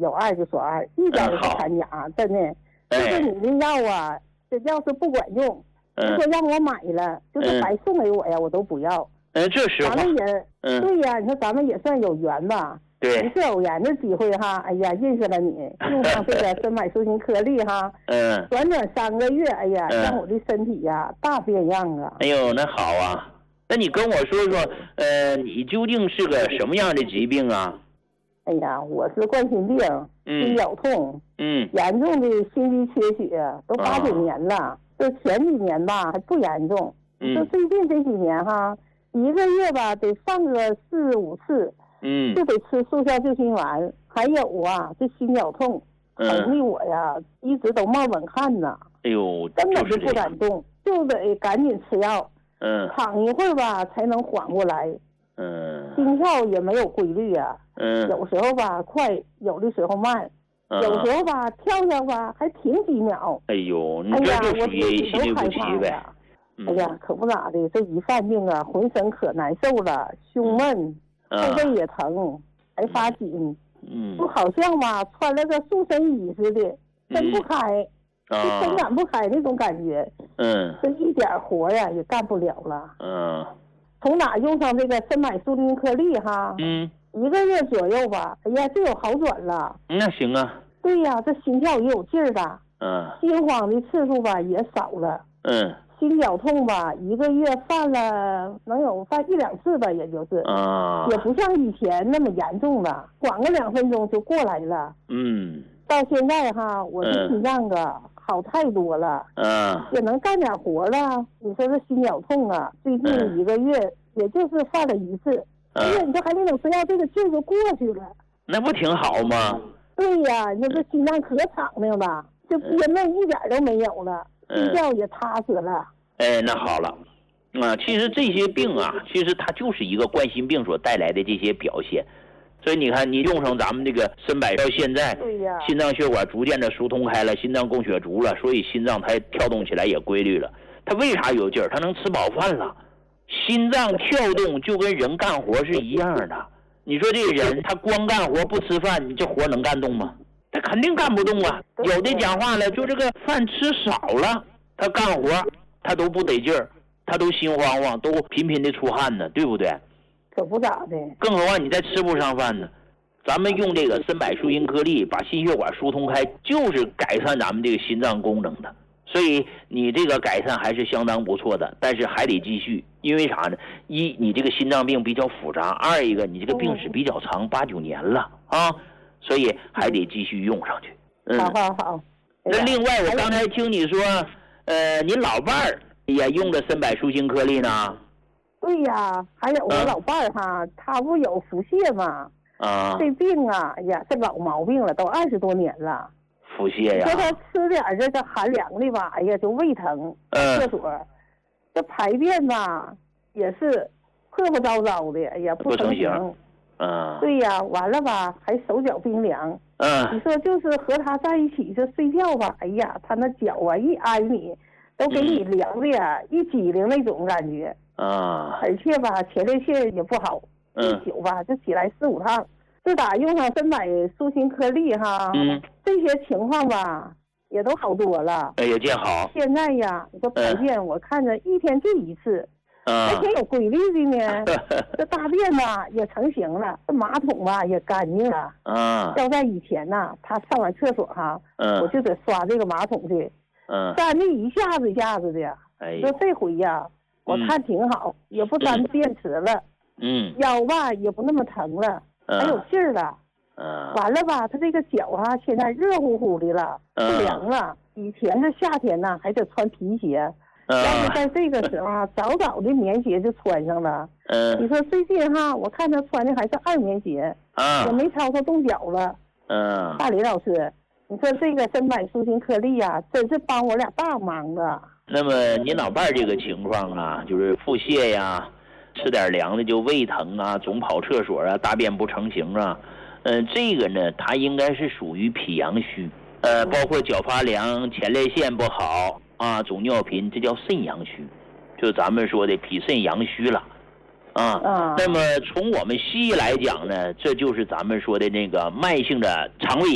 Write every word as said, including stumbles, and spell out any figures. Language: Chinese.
有二就说二，一点都不掺假，真的。就是你的药啊，这要是不管用，就说让我买了，就是白送给我呀，我都不要。 嗯，这实话。 咱们也，嗯，对呀，你说咱们也算有缘吧。 对， 不是偶然的机会哈，哎呀，认识了你，用上这个深百舒心颗粒哈，嗯，短短三个月，哎呀，嗯、让我的身体呀大变样啊！ 哎呦，那好啊，那你跟我说说，呃，你究竟是个什么样的疾病啊？ 哎呀，我是冠心病，心绞痛，嗯，严重的心肌缺血，都八九年了，就、啊、前几年吧还不严重，嗯，就最近这几年哈，一个月吧得放个四五次。嗯，就得吃速效救心丸，还有啊，这心绞痛，疼的我呀，嗯、一直都冒冷汗呢。 哎呦， 根本就不敢动，就得赶紧吃药。嗯，躺一会儿吧，才能缓过来。嗯，心跳也没有规律啊。嗯，有时候吧快，有的时候慢，嗯、有时候吧跳跳吧还停几秒。 哎呦，你这就属于心律不齐呗。 哎呀，可不咋的，这一犯病啊，浑身可难受了，胸闷。嗯后背也疼，还发紧，嗯，就好像吧穿了个塑身衣似的，伸不开，就伸展不开那种感觉，嗯，这一点活呀也干不了了，嗯，从哪用上这个深百舒心颗粒哈，嗯，一个月左右吧，哎呀，就有好转了， 那行啊， 对呀，这心跳也有劲儿了，嗯，心慌的次数吧也少了，嗯。心绞痛吧，一个月犯了能有犯一两次吧，也就是，啊，也不像以前那么严重了，缓个两分钟就过来了。嗯，到现在哈，我的心脏啊、嗯、好太多了，嗯，也能干点活了。你说这心绞痛啊，最近一个月也就是犯了一次，哎呀，你这还没等吃药，这个劲就过去了。 那不挺好吗？ 对呀，你说这心脏可敞亮了，这憋闷一点都没有了。睡觉也踏实了。 哎，那好了，啊，其实这些病啊，其实它就是一个冠心病所带来的这些表现。所以你看，你用上咱们这个深百到现在，对呀，心脏血管逐渐的疏通开了，心脏供血足了，所以心脏它跳动起来也规律了。它为啥有劲儿？它能吃饱饭了。心脏跳动就跟人干活是一样的。你说这个人他光干活不吃饭，你这活能干动吗？他肯定干不动啊！有的讲话了，就这个饭吃少了，他干活他都不得劲儿，他都心慌慌，都频频的出汗呢，对不对？ 可不咋的。 更何况你再吃不上饭呢。咱们用这个深百舒心颗粒把心血管疏通开，就是改善咱们这个心脏功能的。所以你这个改善还是相当不错的，但是还得继续。因为啥呢？一，你这个心脏病比较复杂；二一个，你这个病史比较长，八九年了啊。所以还得继续用上去。 嗯，好好好。 那另外，我刚才听你说，呃，您老伴儿也用了深百舒心颗粒呢？ 对呀，还有我老伴儿哈，啊、他不有腹泻吗？啊，这病啊，哎呀，这老毛病了，都二十多年了。 腹泻呀。 说他吃点这个寒凉的吧，哎呀，就胃疼。嗯。厕所，这排便吧，也是破破糟糟的，哎呀，不成形。嗯，对呀，完了吧，还手脚冰凉。嗯，你说就是和他在一起这睡觉吧，哎呀，他那脚啊一挨你，都给你凉的呀，嗯、一激灵那种感觉。啊，而且吧，前列腺也不好，一宿吧就起来四五趟。自打用上深百舒心颗粒哈，嗯，这些情况吧也都好多了。 哎，也见好。 现在呀，你说排便，我看着一天就一次。而且有规律的呢，这大便吧也成型了，这马桶吧也干净了。嗯，要在以前呐，他上完厕所哈，嗯，我就得刷这个马桶去，嗯，干的一下子一下子的。哎，说这回呀，我看挺好，也不沾便池了，嗯，腰吧也不那么疼了，还有劲儿了。嗯，完了吧，他这个脚啊，现在热乎乎的了，不凉了。以前这夏天呢，还得穿皮鞋。要是在这个时候啊，早早的棉鞋就穿上了。嗯，你说最近哈，我看他穿的还是二棉鞋，啊，也没操他动脚了。嗯，大李老师，你说这个深百舒心颗粒呀，真是帮我俩大忙了。 那么您老伴儿这个情况啊，就是腹泻呀，吃点凉的就胃疼啊，总跑厕所啊，大便不成形啊，嗯、呃，这个呢，他应该是属于脾阳虚，呃，包括脚发凉、前列腺不好。啊，总尿频，这叫肾阳虚，就咱们说的脾肾阳虚了，啊，啊那么从我们西医来讲呢，这就是咱们说的那个慢性的肠胃